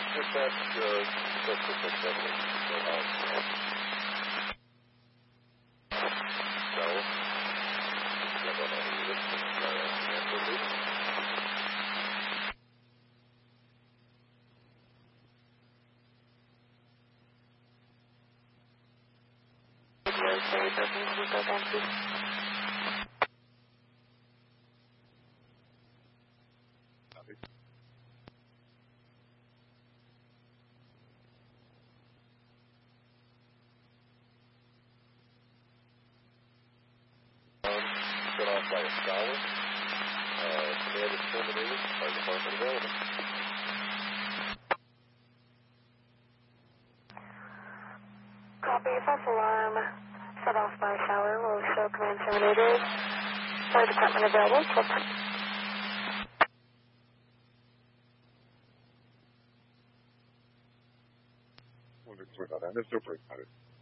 Dispatch, just to fix everything. Shower. Step on that unit. Answer, please. Set off by a shower. Command is terminated. Fire department available. Copy, false alarm. Set off by shower. Will show command terminated. Fire department available. Sorry about that. There's no break.